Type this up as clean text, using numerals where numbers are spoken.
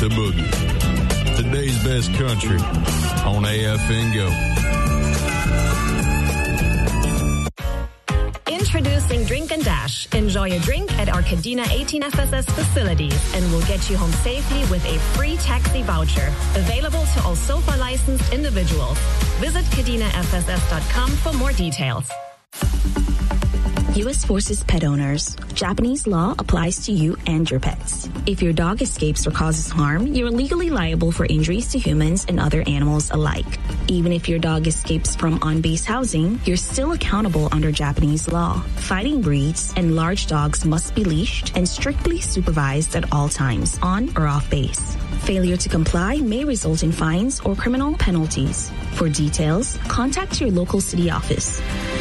the boogie. Today's best country on AFN Go. Introducing Drink and Dash. Enjoy a drink at our Kadena 18 FSS facilities and we'll get you home safely with a free taxi voucher. Available to all SOFA licensed individuals. Visit KadenaFSS.com for more details. U.S. Forces pet owners. Japanese law applies to you and your pets. If your dog escapes or causes harm, you're legally liable for injuries to humans and other animals alike. Even if your dog escapes from on-base housing, you're still accountable under Japanese law. Fighting breeds and large dogs must be leashed and strictly supervised at all times, on or off base. Failure to comply may result in fines or criminal penalties. For details, contact your local city office.